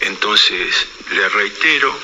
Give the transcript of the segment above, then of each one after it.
Entonces, le reitero,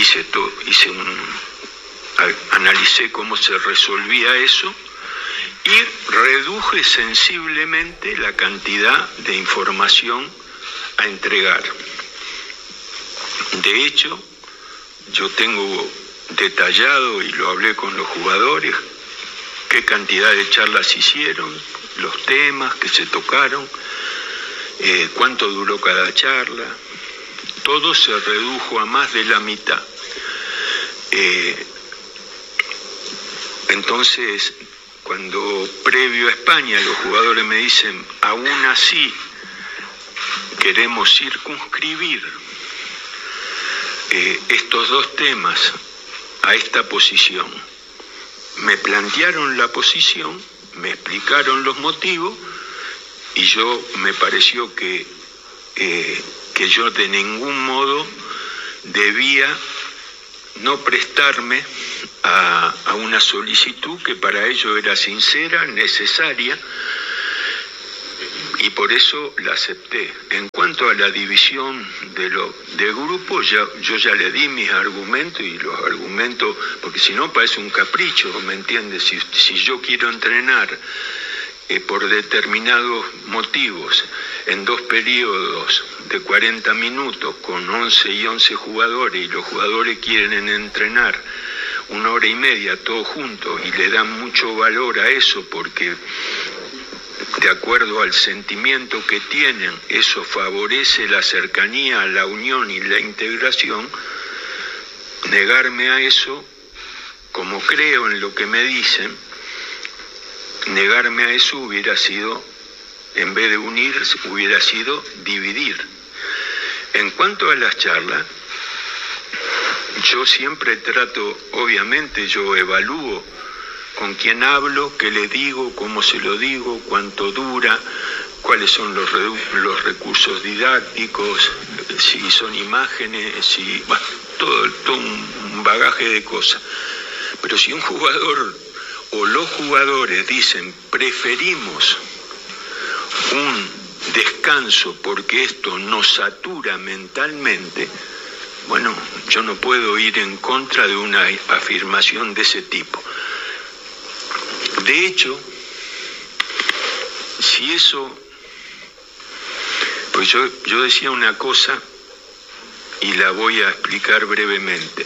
analicé cómo se resolvía eso y reduje sensiblemente la cantidad de información a entregar. De hecho, yo tengo detallado, y lo hablé con los jugadores, qué cantidad de charlas hicieron, los temas que se tocaron, cuánto duró cada charla. Todo se redujo a más de la mitad. Entonces, cuando previo a España los jugadores me dicen, aún así queremos circunscribir estos dos temas a esta posición, me plantearon la posición, me explicaron los motivos, y me pareció que yo de ningún modo debía no prestarme a una solicitud que para ello era sincera, necesaria, y por eso la acepté. En cuanto a la división de grupos, yo ya le di mis argumentos, y los argumentos, porque si no parece un capricho, ¿me entiendes? Si yo quiero entrenar por determinados motivos en 2 periodos de 40 minutos con 11 y 11 jugadores, y los jugadores quieren entrenar 1 hora y media todos juntos y le dan mucho valor a eso porque de acuerdo al sentimiento que tienen, eso favorece la cercanía, la unión y la integración, negarme a eso, como creo en lo que me dicen, negarme a eso hubiera sido, en vez de unir, hubiera sido dividir. En cuanto a las charlas, yo siempre trato, obviamente yo evalúo con quién hablo, qué le digo, cómo se lo digo, cuánto dura, cuáles son los recursos didácticos, si son imágenes, todo un bagaje de cosas. Pero si un jugador o los jugadores dicen preferimos un descanso porque esto nos satura mentalmente, bueno, yo no puedo ir en contra de una afirmación de ese tipo. De hecho, si eso, pues yo decía una cosa y la voy a explicar brevemente.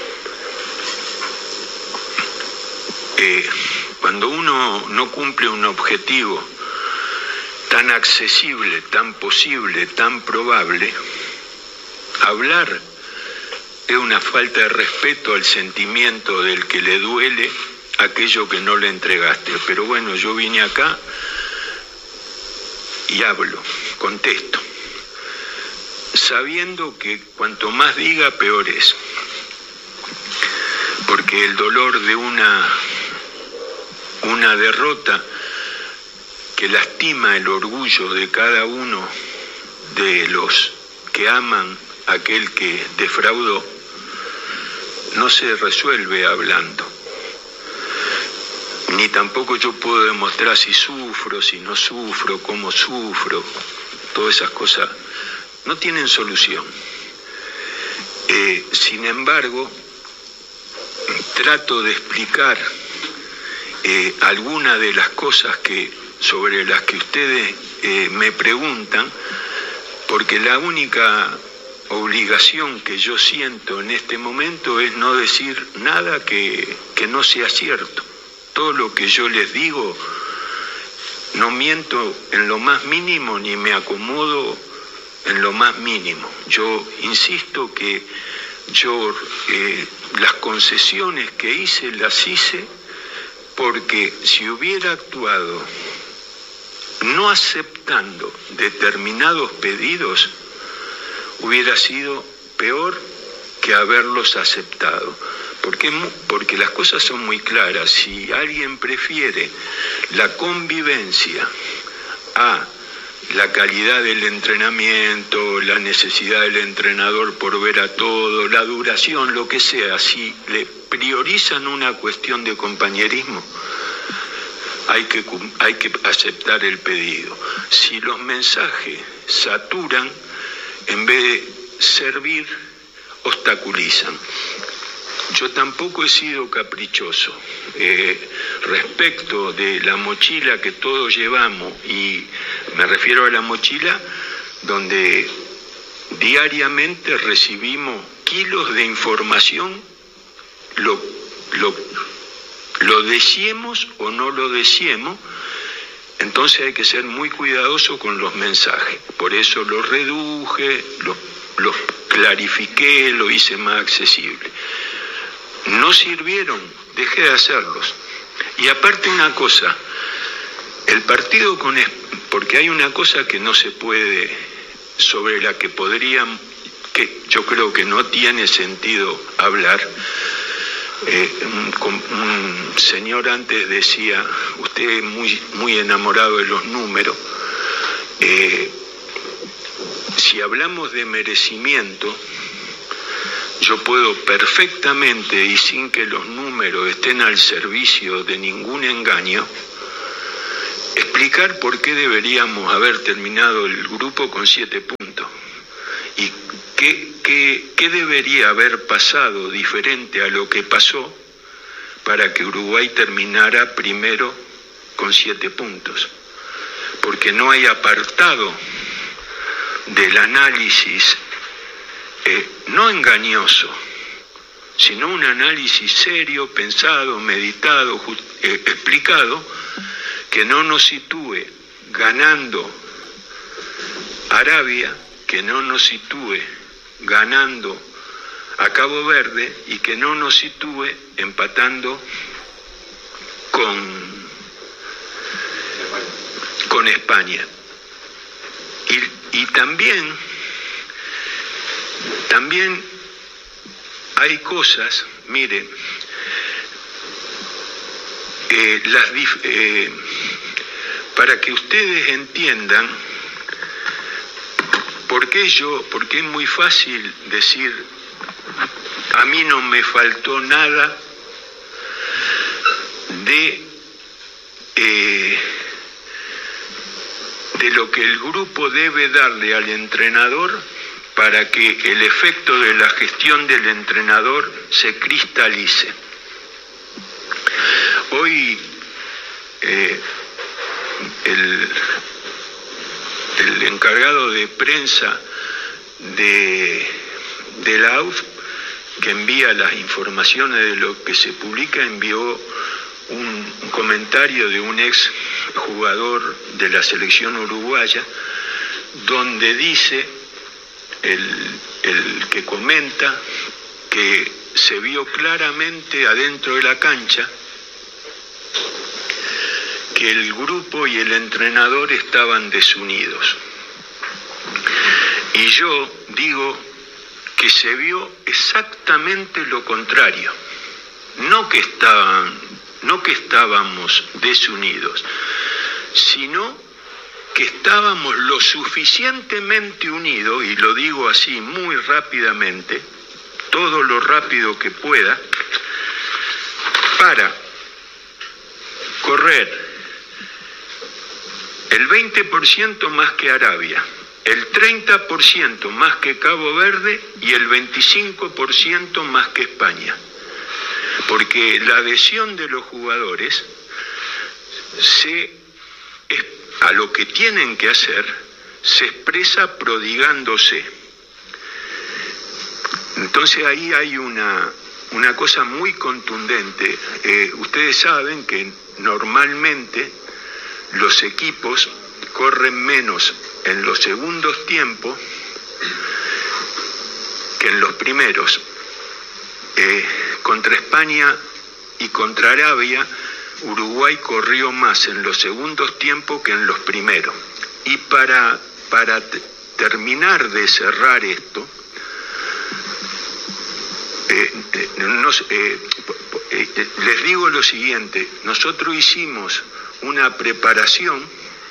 Cuando uno no cumple un objetivo tan accesible, tan posible, tan probable, hablar es una falta de respeto al sentimiento del que le duele aquello que no le entregaste. Pero bueno, yo vine acá y hablo, contesto, sabiendo que cuanto más diga, peor es. Porque el dolor de una derrota que lastima el orgullo de cada uno de los que aman a aquel que defraudó, no se resuelve hablando. Ni tampoco yo puedo demostrar si sufro, si no sufro, cómo sufro. Todas esas cosas no tienen solución. Sin embargo, trato de explicar algunas de las cosas sobre las que ustedes me preguntan, porque la única obligación que yo siento en este momento es no decir nada que no sea cierto. Todo lo que yo les digo, no miento en lo más mínimo ni me acomodo en lo más mínimo. Yo insisto que las concesiones que hice, las hice porque si hubiera actuado no aceptando determinados pedidos, hubiera sido peor que haberlos aceptado. Porque las cosas son muy claras. Si alguien prefiere la convivencia a la calidad del entrenamiento, la necesidad del entrenador por ver a todo, la duración, lo que sea, si le priorizan una cuestión de compañerismo, hay que aceptar el pedido. Si los mensajes saturan, en vez servir obstaculizan. Yo tampoco he sido caprichoso. Respecto de la mochila que todos llevamos, y me refiero a la mochila donde diariamente recibimos kilos de información, lo deseemos o no lo deseemos, entonces hay que ser muy cuidadoso con los mensajes. Por eso lo reduje, los clarifiqué, lo hice más accesible. No sirvieron, dejé de hacerlos. Y aparte una cosa, el partido porque hay una cosa que no se puede, sobre la que que yo creo que no tiene sentido hablar. Un señor antes decía, usted es muy enamorado de los números. Si hablamos de merecimiento, yo puedo perfectamente, y sin que los números estén al servicio de ningún engaño, explicar por qué deberíamos haber terminado el grupo con 7 puntos. Y qué debería haber pasado diferente a lo que pasó para que Uruguay terminara primero con 7 puntos. Porque no hay apartado del análisis no engañoso, sino un análisis serio, pensado, meditado, explicado, que no nos sitúe ganando Arabia, que no nos sitúe ganando a Cabo Verde y que no nos sitúe empatando con España. Y también hay cosas, mire, para que ustedes entiendan porque es muy fácil decir, a mí no me faltó nada de lo que el grupo debe darle al entrenador para que el efecto de la gestión del entrenador se cristalice. Hoy el encargado de prensa de la AUF, que envía las informaciones de lo que se publica, envió un comentario de un ex jugador de la selección uruguaya, donde dice el que comenta que se vio claramente adentro de la cancha que el grupo y el entrenador estaban desunidos. Y yo digo que se vio exactamente lo contrario, no que estábamos desunidos, sino que estábamos lo suficientemente unidos, y lo digo así muy rápidamente, todo lo rápido que pueda, para correr el 20% más que Arabia, el 30% más que Cabo Verde y el 25% más que España. Porque la adhesión de los jugadores a lo que tienen que hacer se expresa prodigándose. Entonces ahí hay una cosa muy contundente. Ustedes saben que normalmente los equipos corren menos en los segundos tiempos que en los primeros. Contra España y contra Arabia, Uruguay corrió más en los segundos tiempos que en los primeros. Y para terminar de cerrar esto, les digo lo siguiente: nosotros hicimos una preparación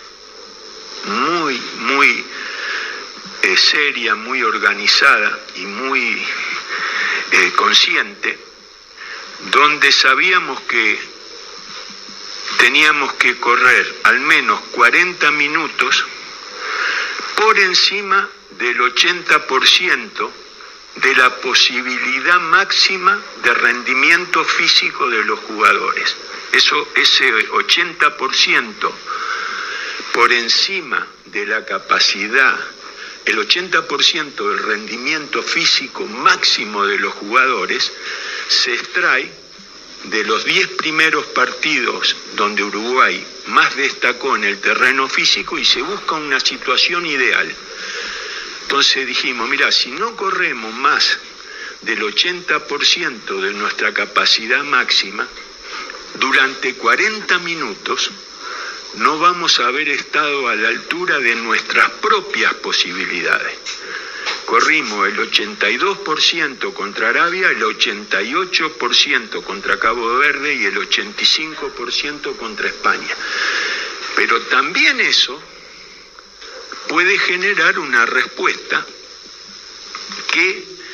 muy seria, muy organizada y muy consciente, donde sabíamos que teníamos que correr al menos 40 minutos por encima del 80% de la posibilidad máxima de rendimiento físico de los jugadores. Ese 80% por encima de la capacidad, el 80% del rendimiento físico máximo de los jugadores se extrae de los 10 primeros partidos donde Uruguay más destacó en el terreno físico y se busca una situación ideal. Entonces dijimos, mira, si no corremos más del 80% de nuestra capacidad máxima, durante 40 minutos no vamos a haber estado a la altura de nuestras propias posibilidades. Corrimos el 82% contra Arabia, el 88% contra Cabo Verde y el 85% contra España. Pero también eso puede generar una respuesta que